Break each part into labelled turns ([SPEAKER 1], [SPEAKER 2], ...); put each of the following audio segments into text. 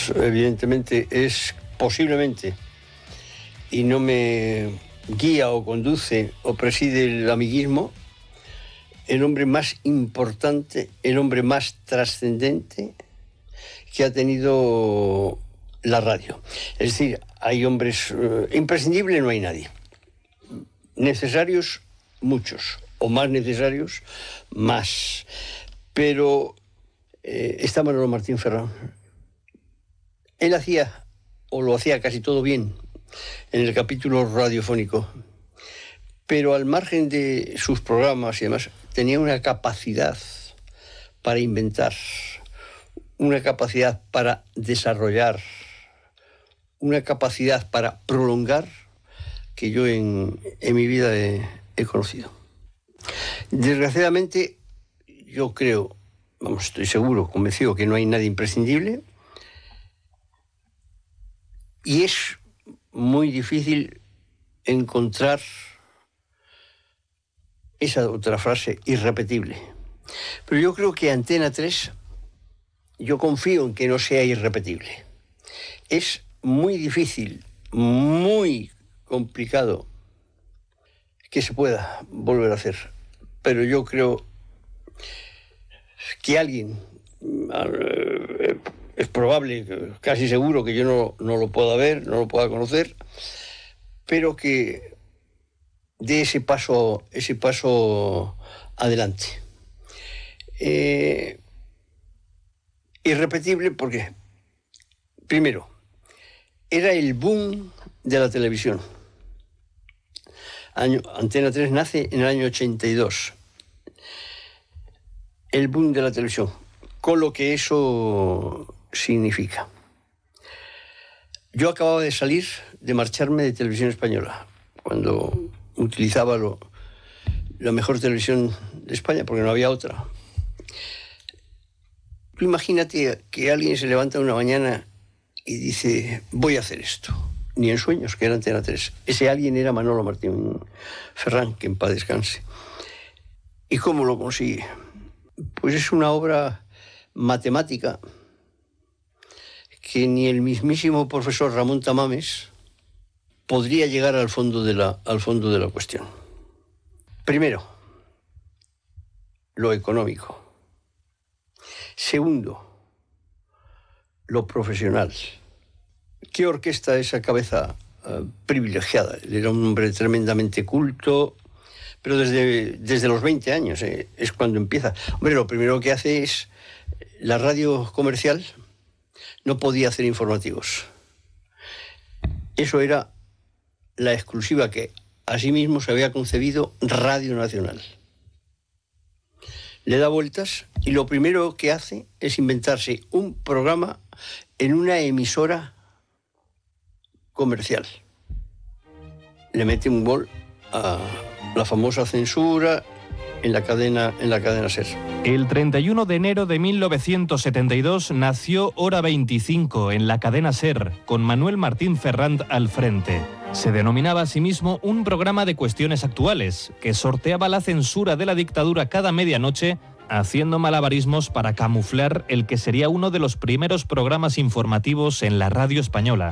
[SPEAKER 1] pues evidentemente es posiblemente, y no me guía o conduce o preside el amiguismo, el hombre más importante, el hombre más trascendente que ha tenido la radio. Es decir, hay hombres imprescindibles, no hay nadie. Necesarios, muchos, o más necesarios, más. Pero está Manolo Martín Ferrán. Él hacía, o lo hacía casi todo bien, en el capítulo radiofónico, pero al margen de sus programas y demás, tenía una capacidad para inventar, una capacidad para desarrollar, una capacidad para prolongar que yo en mi vida he conocido. Desgraciadamente, yo creo, estoy seguro, convencido que no hay nadie imprescindible, y es muy difícil encontrar esa otra frase irrepetible. Pero yo creo que Antena 3, yo confío en que no sea irrepetible. Es muy difícil, muy complicado que se pueda volver a hacer. Pero yo creo que alguien, es probable, casi seguro que yo no lo pueda ver, no lo pueda conocer, pero que dé ese paso adelante. Irrepetible porque, primero, era el boom de la televisión. Antena 3 nace en el año 82. El boom de la televisión, con lo que eso significa. Yo acababa de marcharme de Televisión Española, cuando utilizaba la mejor televisión de España, porque no había otra. Tú imagínate que alguien se levanta una mañana y dice, voy a hacer esto. Ni en sueños, que era Antena 3. Ese alguien era Manolo Martín Ferrán, que en paz descanse. ¿Y cómo lo consigue? Pues es una obra matemática que ni el mismísimo profesor Ramón Tamames podría llegar al fondo de la cuestión. Primero, lo económico. Segundo, lo profesional. ¿Qué orquesta esa cabeza privilegiada? Él era un hombre tremendamente culto, pero desde los 20 años es cuando empieza. Hombre, lo primero que hace es, la radio comercial no podía hacer informativos. Eso era la exclusiva que asimismo se había concebido Radio Nacional. Le da vueltas y lo primero que hace es inventarse un programa en una emisora comercial. Le mete un gol a la famosa censura en la cadena SER.
[SPEAKER 2] El 31 de enero de 1972 nació Hora 25 en la cadena SER, con Manuel Martín Ferrán al frente. Se denominaba a sí mismo un programa de cuestiones actuales, que sorteaba la censura de la dictadura cada medianoche, haciendo malabarismos para camuflar el que sería uno de los primeros programas informativos en la radio española.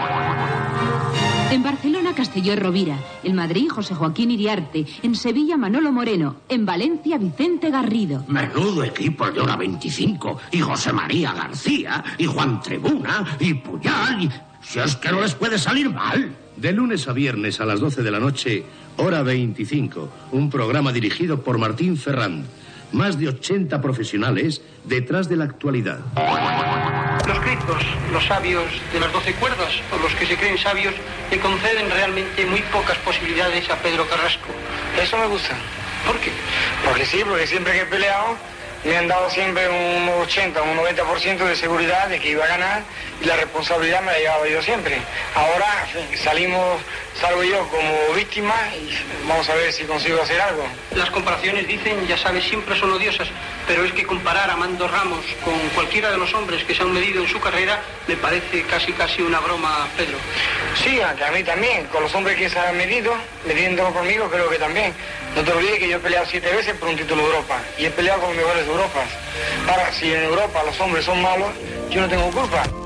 [SPEAKER 3] En Barcelona, Castelló Rovira. En Madrid, José Joaquín Iriarte. En Sevilla, Manolo Moreno. En Valencia, Vicente Garrido.
[SPEAKER 4] Menudo equipo de Hora 25. Y José María García. Y Juan Tribuna. Y Puyal. Si es que no les puede salir mal.
[SPEAKER 5] De lunes a viernes a las 12 de la noche, Hora 25. Un programa dirigido por Martín Ferrán. Más de 80 profesionales detrás de la actualidad.
[SPEAKER 6] Los gricos, los sabios de las 12 cuerdas, o los que se creen sabios, le conceden realmente muy pocas posibilidades a Pedro Carrasco.
[SPEAKER 7] Eso me gusta.
[SPEAKER 6] ¿Por qué?
[SPEAKER 7] Porque sí, porque siempre que he peleado me han dado siempre un 80, un 90% de seguridad de que iba a ganar y la responsabilidad me la he llevado yo siempre. Ahora, en fin, salgo yo como víctima y vamos a ver si consigo hacer algo.
[SPEAKER 6] Las comparaciones, dicen, ya sabes, siempre son odiosas, pero es que comparar a Mando Ramos con cualquiera de los hombres que se han medido en su carrera me parece casi una broma, Pedro.
[SPEAKER 7] Sí, a mí también, con los hombres que se han mediendo conmigo, creo que también. No te olvides que yo he peleado 7 veces por un título de Europa y he peleado con los mejores de Europa. Ahora, si en Europa los hombres son malos, yo no tengo culpa.